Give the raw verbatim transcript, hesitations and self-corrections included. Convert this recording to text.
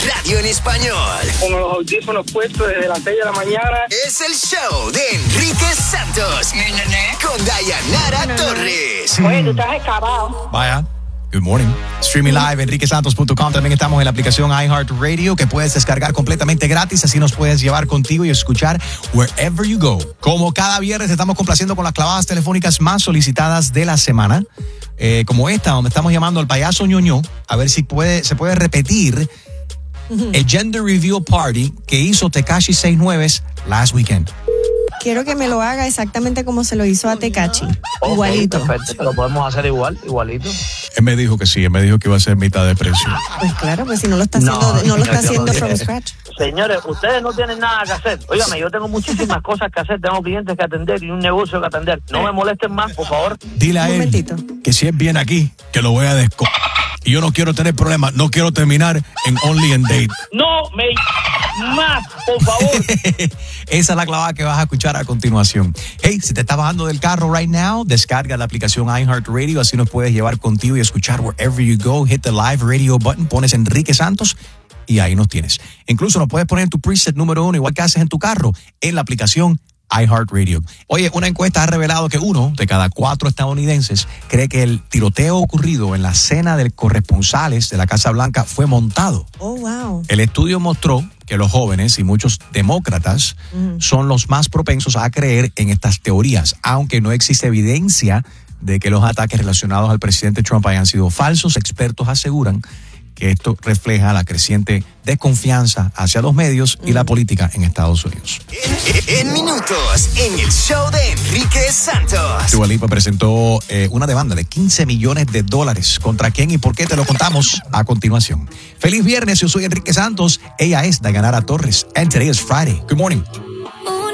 radio en español. Con los audífonos puestos desde las seis de la mañana. Es el show de Enrique Santos. Con Dayanara Torres. Oye, tú estás escapado. Vaya. Good morning. Streaming live, enrique santos punto com. También estamos en la aplicación iHeartRadio que puedes descargar completamente gratis. Así nos puedes llevar contigo y escuchar wherever you go. Como cada viernes estamos complaciendo con las clavadas telefónicas más solicitadas de la semana. Eh, como esta, donde estamos llamando al payaso ñoño. A ver si puede, se puede repetir uh-huh. el Gender Reveal Party que hizo Tekashi sesenta y nueve last weekend. Quiero que me lo haga exactamente como se lo hizo a Tekashi. Okay, igualito. Perfecto, lo podemos hacer igual, igualito. Él me dijo que sí, él me dijo que iba a ser mitad de precio. Pues claro, pues si no lo está haciendo, no, no lo está haciendo no from scratch. Señores, ustedes no tienen nada que hacer. Óigame, yo tengo muchísimas cosas que hacer, tengo clientes que atender y un negocio que atender. No me molesten más, por favor. Dile a él momentito. que si él viene aquí, que lo voy a desco... Y yo no quiero tener problemas, no quiero terminar en Only and Date. No me más, por favor. Esa es la clavada que vas a escuchar a continuación. Hey, si te estás bajando del carro right now, descarga la aplicación iHeartRadio, así nos puedes llevar contigo y escuchar wherever you go. Hit the live radio button, pones Enrique Santos y ahí nos tienes. Incluso nos puedes poner en tu preset número uno, igual que haces en tu carro, en la aplicación iHeartRadio. Oye, una encuesta ha revelado que uno de cada cuatro estadounidenses cree que el tiroteo ocurrido en la cena de corresponsales de la Casa Blanca fue montado. Oh, wow. El estudio mostró que los jóvenes y muchos demócratas mm. son los más propensos a creer en estas teorías, aunque no existe evidencia de que los ataques relacionados al presidente Trump hayan sido falsos. Expertos aseguran que esto refleja la creciente desconfianza hacia los medios y la política en Estados Unidos. En, en minutos, en el show de Enrique Santos. Dua Lipa presentó eh, una demanda de quince millones de dólares. ¿Contra quién y por qué? Te lo contamos a continuación. Feliz viernes, yo soy Enrique Santos. Ella es Dayanara Torres. And today is Friday. Good morning.